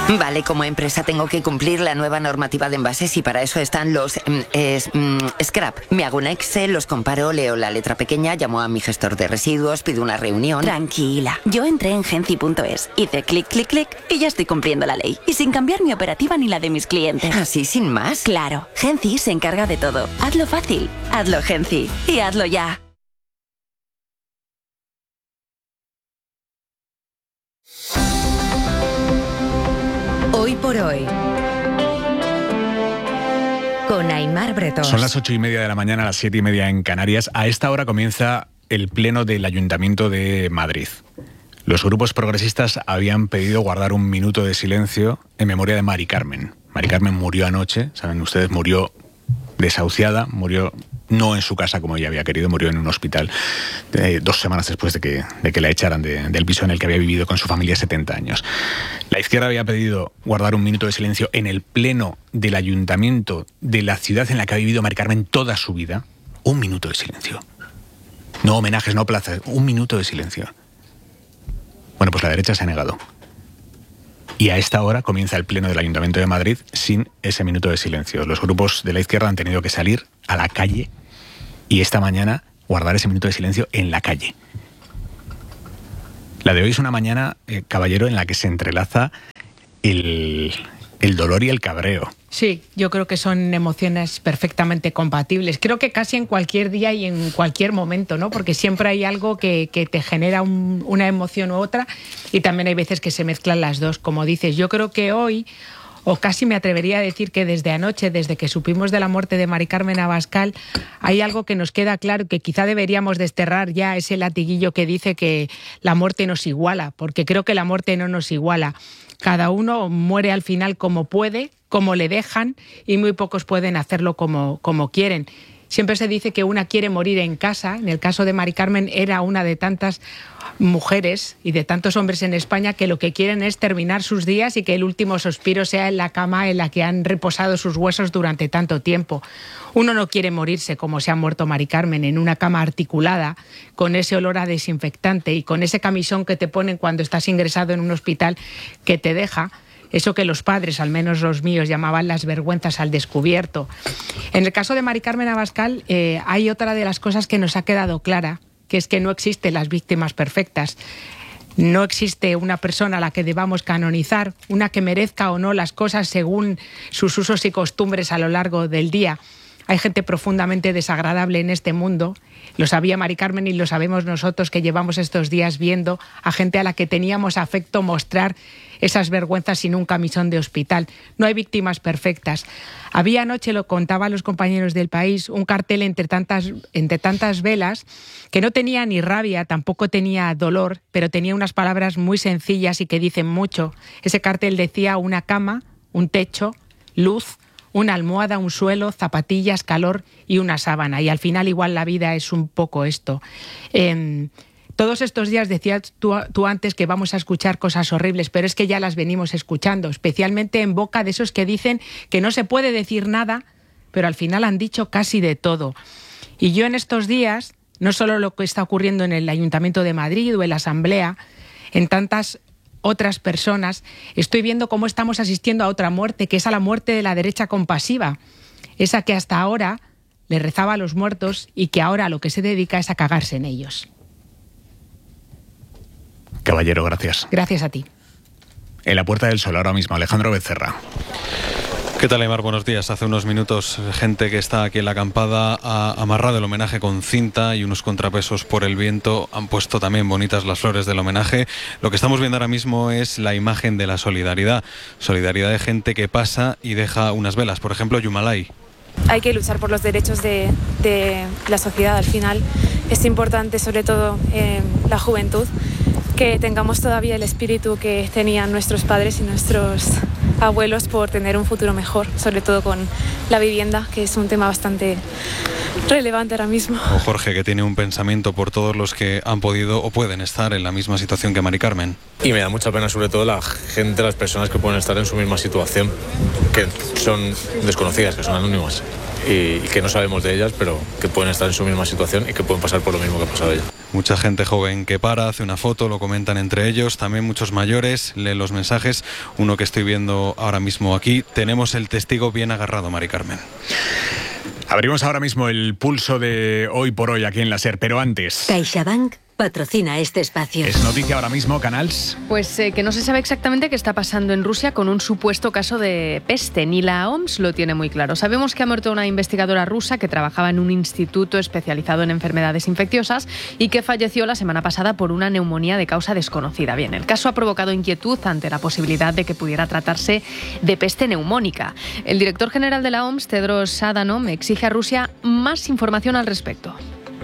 Vale, como empresa tengo que cumplir la nueva normativa de envases y para eso están los scrap. Me hago un Excel, los comparo, leo la letra pequeña, llamo a mi gestor de residuos, pido una reunión. Tranquila, yo entré en Genci.es, hice clic, clic, clic y ya estoy cumpliendo la ley. Y sin cambiar mi operativa ni la de mis clientes. ¿Así sin más? Claro, Genci se encarga de todo. Hazlo fácil, hazlo Genci y hazlo ya. Hoy por hoy, con Aimar Bretós. Son las 8:30 de la mañana, las 7:30 en Canarias. A esta hora comienza el pleno del Ayuntamiento de Madrid. Los grupos progresistas habían pedido guardar un minuto de silencio en memoria de Mari Carmen. Mari Carmen murió anoche, saben ustedes, murió desahuciada, murió no en su casa como ella había querido, murió en un hospital 2 semanas después de que la echaran del piso en el que había vivido con su familia 70 años. La izquierda había pedido guardar un minuto de silencio en el pleno del Ayuntamiento de la ciudad en la que ha vivido Mari Carmen toda su vida. Un minuto de silencio. No homenajes, no plazas, un minuto de silencio. Bueno, pues la derecha se ha negado. Y a esta hora comienza el pleno del Ayuntamiento de Madrid sin ese minuto de silencio. Los grupos de la izquierda han tenido que salir a la calle y esta mañana guardar ese minuto de silencio en la calle. La de hoy es una mañana, caballero, en la que se entrelaza el dolor y el cabreo. Sí, yo creo que son emociones perfectamente compatibles. Creo que casi en cualquier día y en cualquier momento, ¿no? Porque siempre hay algo que te genera una emoción u otra y también hay veces que se mezclan las dos, como dices. Yo creo que hoy, o casi me atrevería a decir que desde anoche, desde que supimos de la muerte de Mari Carmen Abascal, hay algo que nos queda claro, que quizá deberíamos desterrar ya ese latiguillo que dice que la muerte nos iguala, porque creo que la muerte no nos iguala. Cada uno muere al final como puede, como le dejan, y muy pocos pueden hacerlo como quieren. Siempre se dice que una quiere morir en casa. En el caso de Mari Carmen era una de tantas mujeres y de tantos hombres en España que lo que quieren es terminar sus días y que el último suspiro sea en la cama en la que han reposado sus huesos durante tanto tiempo. Uno no quiere morirse como se ha muerto Mari Carmen, en una cama articulada, con ese olor a desinfectante y con ese camisón que te ponen cuando estás ingresado en un hospital que te deja eso que los padres, al menos los míos, llamaban las vergüenzas al descubierto. En el caso de Mari Carmen Abascal hay otra de las cosas que nos ha quedado clara, que es que no existen las víctimas perfectas. No existe una persona a la que debamos canonizar, una que merezca o no las cosas según sus usos y costumbres a lo largo del día. Hay gente profundamente desagradable en este mundo. Lo sabía Mari Carmen y lo sabemos nosotros que llevamos estos días viendo a gente a la que teníamos afecto mostrar esas vergüenzas sin un camisón de hospital. No hay víctimas perfectas. Había anoche, lo contaban los compañeros del País, un cartel entre tantas velas que no tenía ni rabia, tampoco tenía dolor, pero tenía unas palabras muy sencillas y que dicen mucho. Ese cartel decía una cama, un techo, luz, una almohada, un suelo, zapatillas, calor y una sábana. Y al final igual la vida es un poco esto. Todos estos días decías tú antes que vamos a escuchar cosas horribles, pero es que ya las venimos escuchando, especialmente en boca de esos que dicen que no se puede decir nada, pero al final han dicho casi de todo. Y yo en estos días, no solo lo que está ocurriendo en el Ayuntamiento de Madrid o en la Asamblea, en tantas otras personas, estoy viendo cómo estamos asistiendo a otra muerte, que es a la muerte de la derecha compasiva, esa que hasta ahora le rezaba a los muertos y que ahora lo que se dedica es a cagarse en ellos. Caballero, gracias. Gracias a ti. En la Puerta del Sol ahora mismo, Alejandro Becerra. ¿Qué tal, Aimar? Buenos días. Hace unos minutos, gente que está aquí en la acampada ha amarrado el homenaje con cinta y unos contrapesos por el viento. Han puesto también bonitas las flores del homenaje. Lo que estamos viendo ahora mismo es la imagen de la solidaridad. Solidaridad de gente que pasa y deja unas velas. Por ejemplo, Yumalay. Hay que luchar por los derechos de la sociedad. Al final es importante, sobre todo la juventud, que tengamos todavía el espíritu que tenían nuestros padres y nuestros abuelos por tener un futuro mejor, sobre todo con la vivienda, que es un tema bastante relevante ahora mismo. O Jorge, que tiene un pensamiento por todos los que han podido o pueden estar en la misma situación que Mari Carmen. Y me da mucha pena sobre todo la gente, las personas que pueden estar en su misma situación, que son desconocidas, que son anónimas y que no sabemos de ellas, pero que pueden estar en su misma situación y que pueden pasar por lo mismo que ha pasado ella. Mucha gente joven que para, hace una foto, lo comentan entre ellos, también muchos mayores, leen los mensajes. Uno que estoy viendo ahora mismo aquí, tenemos el testigo bien agarrado, Mari Carmen. Abrimos ahora mismo el pulso de Hoy por Hoy aquí en la SER, pero antes... CaixaBank patrocina este espacio. Es noticia ahora mismo, Canals. Pues que no se sabe exactamente qué está pasando en Rusia con un supuesto caso de peste. Ni la OMS lo tiene muy claro. Sabemos que ha muerto una investigadora rusa que trabajaba en un instituto especializado en enfermedades infecciosas y que falleció la semana pasada por una neumonía de causa desconocida. Bien, el caso ha provocado inquietud ante la posibilidad de que pudiera tratarse de peste neumónica. El director general de la OMS, Tedros Adhanom, exige a Rusia más información al respecto.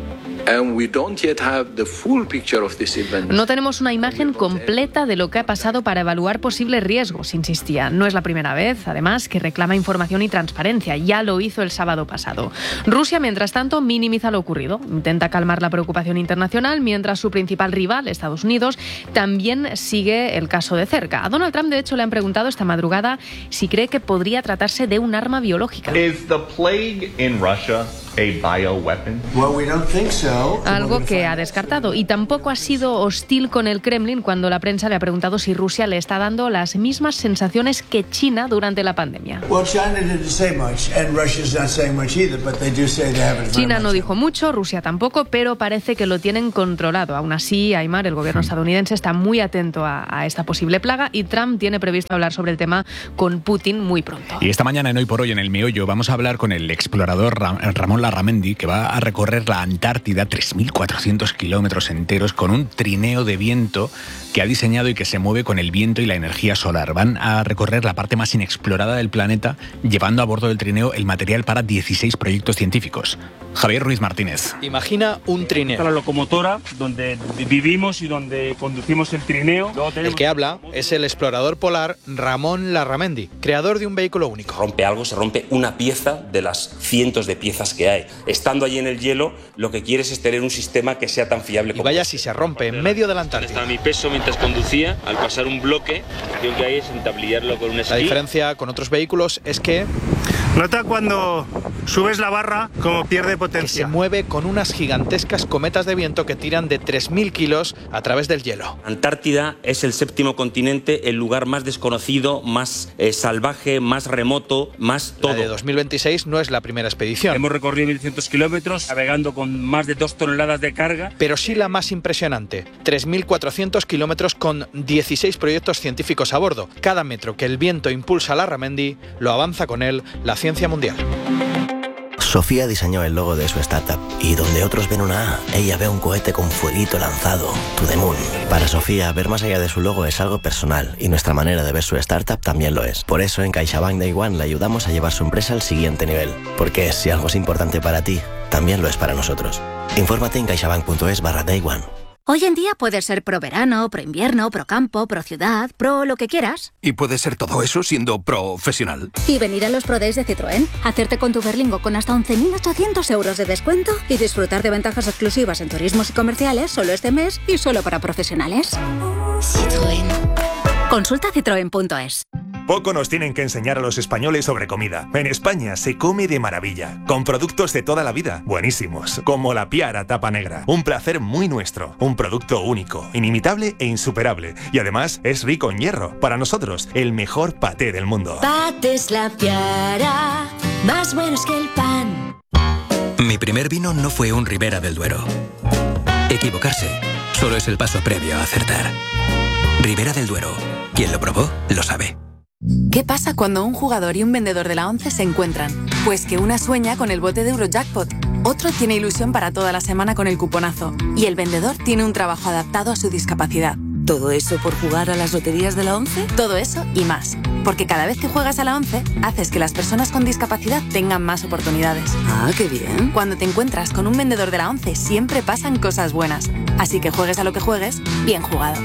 No tenemos una imagen completa de lo que ha pasado para evaluar posibles riesgos, insistía. No es la primera vez, además, que reclama información y transparencia. Ya lo hizo el sábado pasado. Rusia, mientras tanto, minimiza lo ocurrido. Intenta calmar la preocupación internacional, mientras su principal rival, Estados Unidos, también sigue el caso de cerca. A Donald Trump, de hecho, le han preguntado esta madrugada si cree que podría tratarse de un arma biológica. Is the plague in Russia a bioweapon? Well, we don't think so. Algo que ha descartado. Y tampoco ha sido hostil con el Kremlin cuando la prensa le ha preguntado si Rusia le está dando las mismas sensaciones que China durante la pandemia. China no dijo mucho, Rusia tampoco, pero parece que lo tienen controlado. Aún así, Aimar, el gobierno estadounidense está muy atento a esta posible plaga y Trump tiene previsto hablar sobre el tema con Putin muy pronto. Y esta mañana en Hoy por Hoy, en El Meollo, vamos a hablar con el explorador Ramón Larramendi, que va a recorrer la Antártida 3.400 kilómetros enteros con un trineo de viento que ha diseñado y que se mueve con el viento y la energía solar. Van a recorrer la parte más inexplorada del planeta, llevando a bordo del trineo el material para 16 proyectos científicos. Javier Ruiz Martínez. Imagina un trineo. La locomotora donde vivimos y donde conducimos el trineo. El que habla es el explorador polar Ramón Larramendi, creador de un vehículo único. Rompe algo, se rompe una pieza de las cientos de piezas que hay. Estando allí en el hielo, lo que quieres es tener un sistema que sea tan fiable como... Y vaya si se rompe en medio de la Antártida. Estaba mi peso mientras conducía, al pasar un bloque, la acción que hay es entablillarlo con un esquí. La diferencia con otros vehículos es que... Nota cuando subes la barra como pierde potencia. Que se mueve con unas gigantescas cometas de viento que tiran de 3.000 kilos a través del hielo. Antártida es el séptimo continente, el lugar más desconocido, más salvaje, más remoto, más todo. La de 2026 no es la primera expedición. Hemos recorrido 1.200 kilómetros, navegando con más de 2 toneladas de carga. Pero sí la más impresionante, 3.400 kilómetros con 16 proyectos científicos a bordo. Cada metro que el viento impulsa a Larramendi, lo avanza con él la ciencia mundial. Sofía diseñó el logo de su startup y donde otros ven una A, ella ve un cohete con fueguito lanzado, to the moon. Para Sofía, ver más allá de su logo es algo personal y nuestra manera de ver su startup también lo es. Por eso en CaixaBank Day One le ayudamos a llevar su empresa al siguiente nivel. Porque si algo es importante para ti, también lo es para nosotros. Infórmate en caixabank.es/Day One. Hoy en día puedes ser pro verano, pro invierno, pro campo, pro ciudad, pro lo que quieras. Y puedes ser todo eso siendo profesional. Y venir a los Pro Days de Citroën, hacerte con tu Berlingo con hasta 11.800 euros de descuento y disfrutar de ventajas exclusivas en turismos y comerciales solo este mes y solo para profesionales. Citroën. Consulta citroen.es. Poco nos tienen que enseñar a los españoles sobre comida. En España se come de maravilla, con productos de toda la vida, buenísimos, como la Piara Tapa Negra. Un placer muy nuestro, un producto único, inimitable e insuperable. Y además es rico en hierro. Para nosotros, el mejor paté del mundo. Patés La Piara, más buenos que el pan. Mi primer vino no fue un Ribera del Duero. Equivocarse solo es el paso previo a acertar. Ribera del Duero. Quien lo probó, lo sabe. ¿Qué pasa cuando un jugador y un vendedor de la ONCE se encuentran? Pues que una sueña con el bote de Eurojackpot, otro tiene ilusión para toda la semana con el cuponazo y el vendedor tiene un trabajo adaptado a su discapacidad. ¿Todo eso por jugar a las loterías de la ONCE? Todo eso y más. Porque cada vez que juegas a la ONCE, haces que las personas con discapacidad tengan más oportunidades. Ah, qué bien. Cuando te encuentras con un vendedor de la ONCE, siempre pasan cosas buenas. Así que juegues a lo que juegues, bien jugado.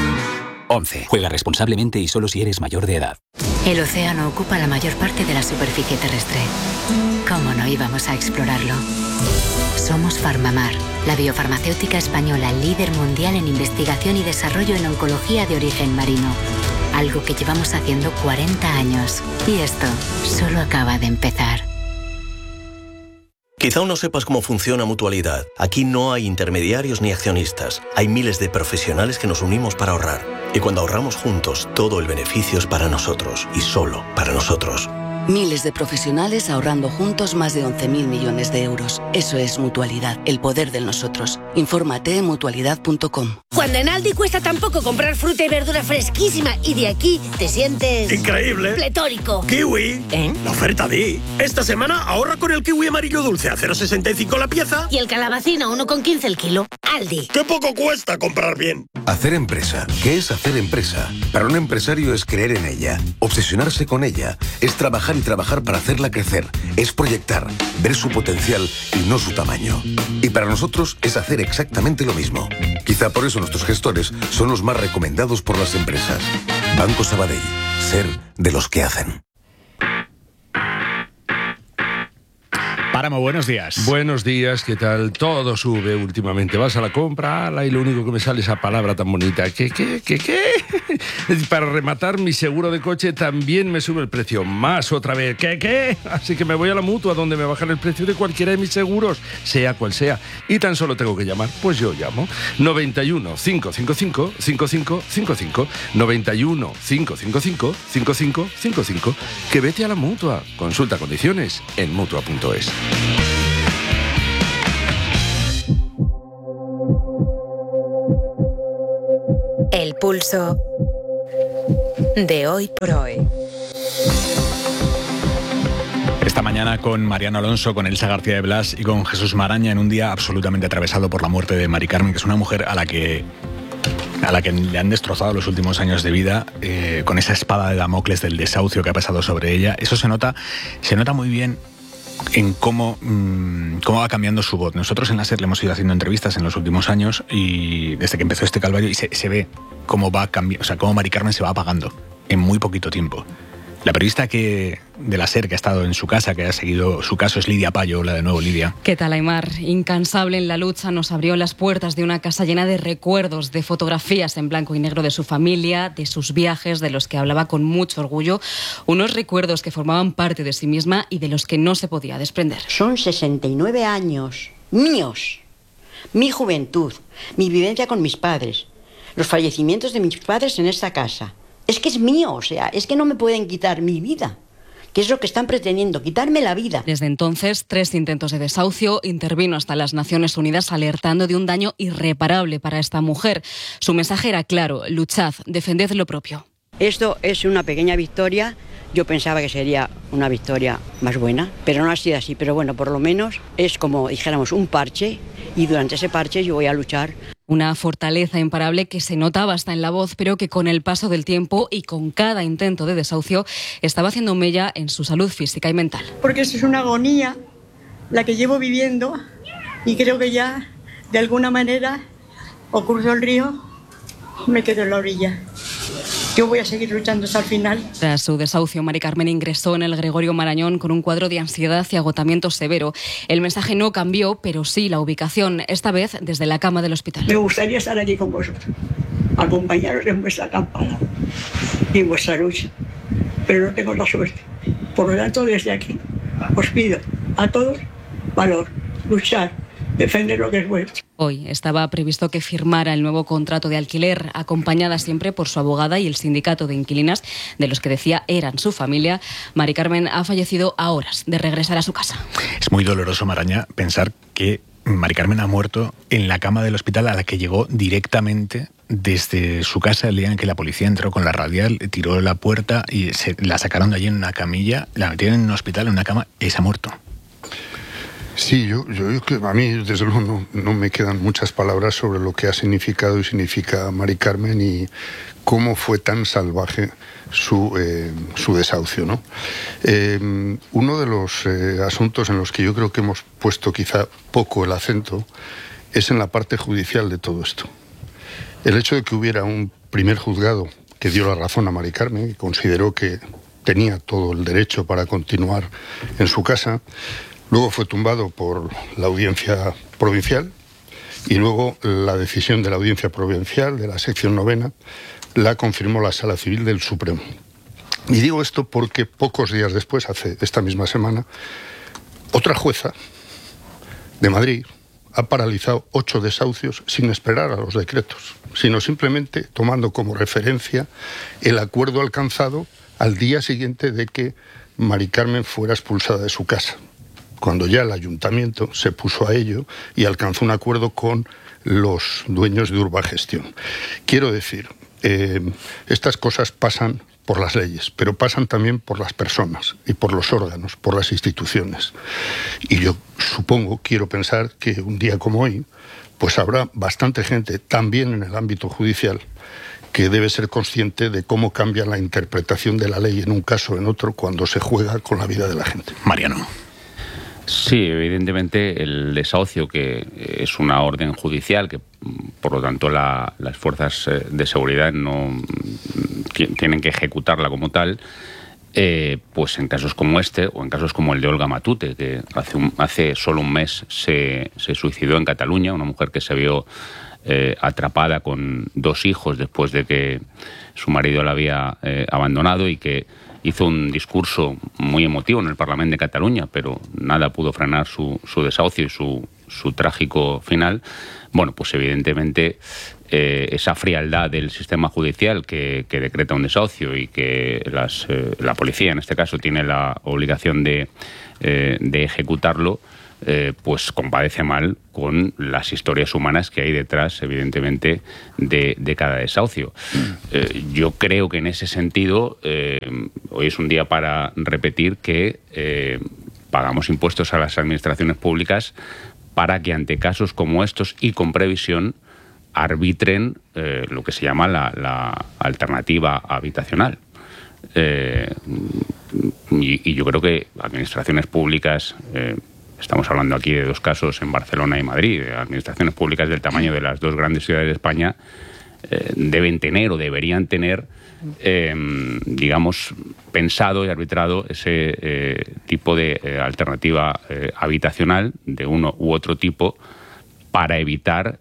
11. Juega responsablemente y solo si eres mayor de edad. El océano ocupa la mayor parte de la superficie terrestre. ¿Cómo no íbamos a explorarlo? Somos Farmamar, la biofarmacéutica española líder mundial en investigación y desarrollo en oncología de origen marino. Algo que llevamos haciendo 40 años. Y esto solo acaba de empezar. Quizá aún no sepas cómo funciona Mutualidad. Aquí no hay intermediarios ni accionistas. Hay miles de profesionales que nos unimos para ahorrar. Y cuando ahorramos juntos, todo el beneficio es para nosotros y solo para nosotros. Miles de profesionales ahorrando juntos más de 11.000 millones de euros. Eso es Mutualidad, el poder del nosotros. Infórmate en mutualidad.com. Cuando en Aldi cuesta tan poco comprar fruta y verdura fresquísima y de aquí te sientes... ¡increíble! ¡Pletórico! ¡Kiwi! La oferta di. Esta semana ahorra con el kiwi amarillo dulce a 0,65 la pieza. Y el calabacín a 1,15 el kilo. Aldi. ¡Qué poco cuesta comprar bien! Hacer empresa. ¿Qué es hacer empresa? Para un empresario es creer en ella, obsesionarse con ella, es trabajar y trabajar para hacerla crecer, es proyectar, ver su potencial y no su tamaño. Y para nosotros es hacer exactamente lo mismo. Quizá por eso nuestros gestores son los más recomendados por las empresas. Banco Sabadell. Ser de los que hacen. Páramo, buenos días. Buenos días, ¿qué tal? Todo sube últimamente. Vas a la compra, ala, y lo único que me sale es esa palabra tan bonita. ¿Qué? Para rematar, mi seguro de coche también me sube el precio. Más otra vez. ¿Qué? Así que me voy a la Mutua, donde me bajan el precio de cualquiera de mis seguros, sea cual sea. Y tan solo tengo que llamar. Pues yo llamo. 91 555 5555. 91 555 5555. Que vete a la Mutua. Consulta condiciones en Mutua.es. El pulso de hoy por hoy. Esta mañana con Mariano Alonso, con Elsa García de Blas y con Jesús Maraña, en un día absolutamente atravesado por la muerte de Mari Carmen, que es una mujer a la que le han destrozado los últimos años de vida, con esa espada de Damocles del desahucio que ha pasado sobre ella. Eso se nota muy bien en cómo va cambiando su voz. Nosotros en la SER le hemos ido haciendo entrevistas en los últimos años y desde que empezó este calvario, y se ve cómo va cambiando, o sea, cómo Mari Carmen se va apagando en muy poquito tiempo. La periodista de la SER que ha estado en su casa, que ha seguido su caso, es Lidia Payo. Hola de nuevo, Lidia. ¿Qué tal, Aimar? Incansable en la lucha, nos abrió las puertas de una casa llena de recuerdos, de fotografías en blanco y negro de su familia, de sus viajes, de los que hablaba con mucho orgullo. Unos recuerdos que formaban parte de sí misma y de los que no se podía desprender. Son 69 años míos, mi juventud, mi vivencia con mis padres, los fallecimientos de mis padres en esta casa. Es que es mío, o sea, es que no me pueden quitar mi vida, que es lo que están pretendiendo, quitarme la vida. Desde entonces, 3 intentos de desahucio, intervino hasta las Naciones Unidas alertando de un daño irreparable para esta mujer. Su mensaje era claro: luchad, defended lo propio. Esto es una pequeña victoria. Yo pensaba que sería una victoria más buena, pero no ha sido así. Pero bueno, por lo menos es como, dijéramos, un parche, y durante ese parche yo voy a luchar. Una fortaleza imparable que se notaba hasta en la voz, pero que con el paso del tiempo y con cada intento de desahucio estaba haciendo mella en su salud física y mental. Porque eso es una agonía la que llevo viviendo, y creo que ya, de alguna manera, o cruzo el río, me quedo en la orilla. Yo voy a seguir luchando hasta el final. Tras su desahucio, Mari Carmen ingresó en el Gregorio Marañón con un cuadro de ansiedad y agotamiento severo. El mensaje no cambió, pero sí la ubicación, esta vez desde la cama del hospital. Me gustaría estar allí con vosotros, acompañaros en vuestra acampada y en vuestra lucha, pero no tengo la suerte. Por lo tanto, desde aquí os pido a todos valor, luchar, defender lo que es vuestro. Hoy estaba previsto que firmara el nuevo contrato de alquiler, acompañada siempre por su abogada y el sindicato de inquilinas, de los que decía eran su familia. Mari Carmen ha fallecido a horas de regresar a su casa. Es muy doloroso, Maraña, pensar que Mari Carmen ha muerto en la cama del hospital, a la que llegó directamente desde su casa el día en que la policía entró con la radial, tiró la puerta y la sacaron de allí en una camilla, la metieron en un hospital, en una cama, y se ha muerto. Sí, yo a mí desde luego no me quedan muchas palabras sobre lo que ha significado y significa Mari Carmen y cómo fue tan salvaje su desahucio, ¿no? Uno de los asuntos en los que yo creo que hemos puesto quizá poco el acento es en la parte judicial de todo esto. El hecho de que hubiera un primer juzgado que dio la razón a Mari Carmen y consideró que tenía todo el derecho para continuar en su casa. Luego fue tumbado por la audiencia provincial y luego la decisión de la audiencia provincial de la sección 9ª la confirmó la Sala Civil del Supremo. Y digo esto porque pocos días después, hace esta misma semana, otra jueza de Madrid ha paralizado 8 desahucios sin esperar a los decretos, sino simplemente tomando como referencia el acuerdo alcanzado al día siguiente de que Mari Carmen fuera expulsada de su casa, cuando ya el ayuntamiento se puso a ello y alcanzó un acuerdo con los dueños de Urbagestión. Quiero decir, estas cosas pasan por las leyes, pero pasan también por las personas y por los órganos, por las instituciones. Y yo supongo, quiero pensar que un día como hoy, pues habrá bastante gente, también en el ámbito judicial, que debe ser consciente de cómo cambia la interpretación de la ley en un caso o en otro cuando se juega con la vida de la gente. Mariano. Sí, evidentemente el desahucio, que es una orden judicial, que por lo tanto las fuerzas de seguridad no tienen que ejecutarla como tal, pues en casos como este, o en casos como el de Olga Matute, que hace solo un mes se suicidó en Cataluña, una mujer que se vio atrapada con 2 hijos después de que su marido la había abandonado, y que hizo un discurso muy emotivo en el Parlamento de Cataluña, pero nada pudo frenar su desahucio y su trágico final. Bueno, pues evidentemente esa frialdad del sistema judicial que decreta un desahucio, y que la policía en este caso tiene la obligación de ejecutarlo, pues compadece mal con las historias humanas que hay detrás, evidentemente, de cada desahucio. Yo creo que en ese sentido, hoy es un día para repetir que pagamos impuestos a las administraciones públicas para que ante casos como estos y con previsión arbitren lo que se llama la alternativa habitacional. Y yo creo que administraciones públicas, estamos hablando aquí de 2 casos en Barcelona y Madrid, de administraciones públicas del tamaño de las 2 grandes ciudades de España, deben tener o deberían tener, digamos, pensado y arbitrado ese tipo de alternativa habitacional de uno u otro tipo para evitar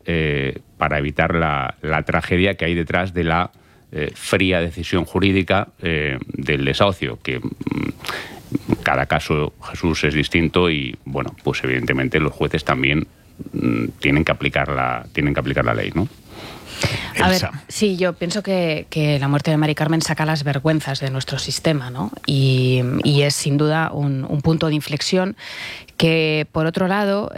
la tragedia que hay detrás de la fría decisión jurídica del desahucio, que cada caso, Jesús, es distinto, y bueno, pues evidentemente los jueces también tienen que aplicar la ley, ¿no? A ver, sí, yo pienso que la muerte de Mari Carmen saca las vergüenzas de nuestro sistema, ¿no? Y es sin duda un punto de inflexión que, por otro lado,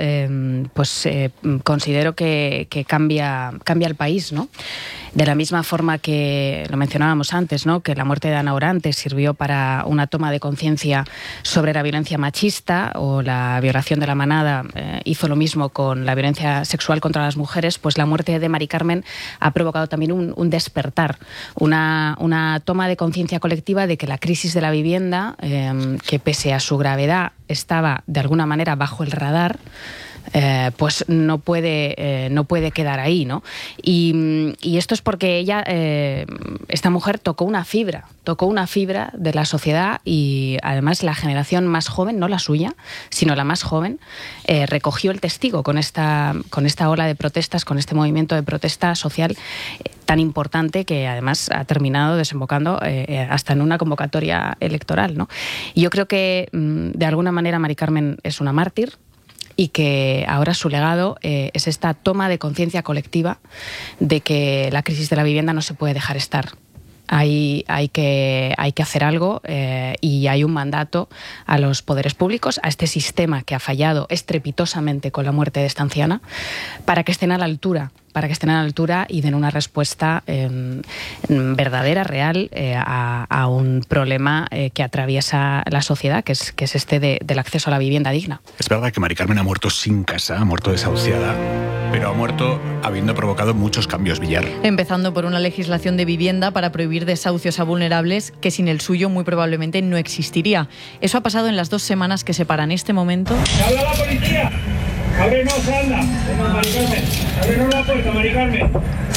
considero que cambia el país, ¿no? De la misma forma que lo mencionábamos antes, ¿no? Que la muerte de Ana Orantes sirvió para una toma de conciencia sobre la violencia machista, o la violación de la manada hizo lo mismo con la violencia sexual contra las mujeres, pues la muerte de Mari Carmen ha provocado también un despertar, una toma de conciencia colectiva de que la crisis de la vivienda, que pese a su gravedad estaba de alguna manera bajo el radar, pues no puede quedar ahí, ¿no? Y esto es porque esta mujer tocó una fibra de la sociedad, y además la generación más joven, no la suya, sino la más joven, recogió el testigo con esta ola de protestas, con este movimiento de protesta social tan importante, que además ha terminado desembocando hasta en una convocatoria electoral, ¿no? Y yo creo que de alguna manera Mari Carmen es una mártir, y que ahora su legado es esta toma de conciencia colectiva de que la crisis de la vivienda no se puede dejar estar. Hay que hacer algo, y hay un mandato a los poderes públicos, a este sistema que ha fallado estrepitosamente con la muerte de esta anciana, para que estén a la altura y den una respuesta verdadera, real, a un problema que atraviesa la sociedad, que es este del acceso a la vivienda digna. Es verdad que Mari Carmen ha muerto sin casa, ha muerto desahuciada, pero ha muerto habiendo provocado muchos cambios, Villar. Empezando por una legislación de vivienda para prohibir desahucios a vulnerables que sin el suyo muy probablemente no existiría. Eso ha pasado en las 2 semanas que separan este momento. ¡Habla la policía! ¡Ábrenos, anda! Mari Carmen. ¡Ábrenos la puerta, Mari Carmen!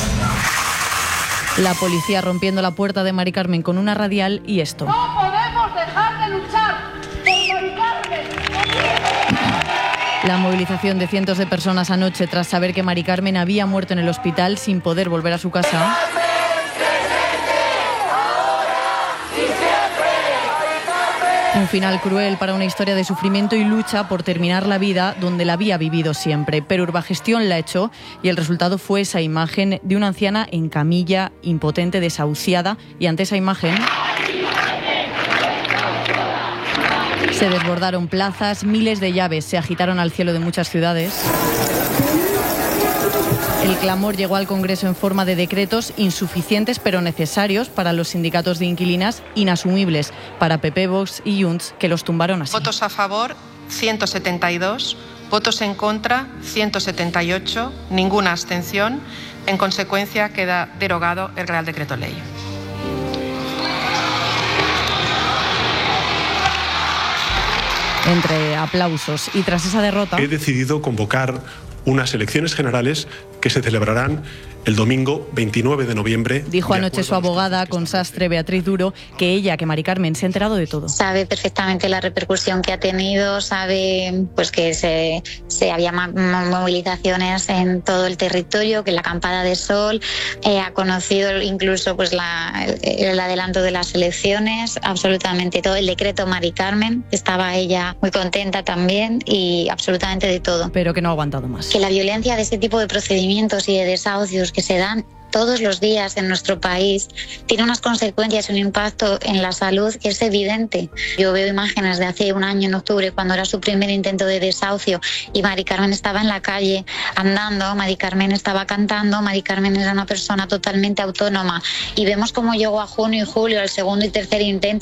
La policía rompiendo la puerta de Mari Carmen con una radial, y esto. ¡No podemos dejar de luchar por Mari Carmen! La movilización de cientos de personas anoche tras saber que Mari Carmen había muerto en el hospital sin poder volver a su casa. Un final cruel para una historia de sufrimiento y lucha por terminar la vida donde la había vivido siempre. Pero Urbagestión la echó y el resultado fue esa imagen de una anciana en camilla, impotente, desahuciada, y ante esa imagen se desbordaron plazas, miles de llaves se agitaron al cielo de muchas ciudades. El clamor llegó al Congreso en forma de decretos insuficientes pero necesarios para los sindicatos de inquilinas, inasumibles para PP, Vox y Junts, que los tumbaron así. Votos a favor, 172. Votos en contra, 178. Ninguna abstención. En consecuencia, queda derogado el Real Decreto Ley. Entre aplausos y tras esa derrota, he decidido convocar unas elecciones generales que se celebrarán el domingo 29 de noviembre. Dijo anoche su abogada consastre Beatriz Duro que ella, que Mari Carmen, se ha enterado de todo. Sabe perfectamente la repercusión que ha tenido, sabe pues que se había movilizaciones en todo el territorio, que la acampada de sol, ha conocido incluso pues el adelanto de las elecciones, absolutamente todo, el decreto Mari Carmen, estaba ella muy contenta también y absolutamente de todo. Pero que no ha aguantado más. Que la violencia de este tipo de procedimientos y de desahucios que se dan todos los días en nuestro país tiene unas consecuencias, un impacto en la salud que es evidente. Yo veo imágenes de hace un año, en octubre, cuando era su primer intento de desahucio y Mari Carmen estaba en la calle andando, Mari Carmen estaba cantando, Mari Carmen era una persona totalmente autónoma y vemos cómo llegó a junio y julio, el segundo y tercer intento.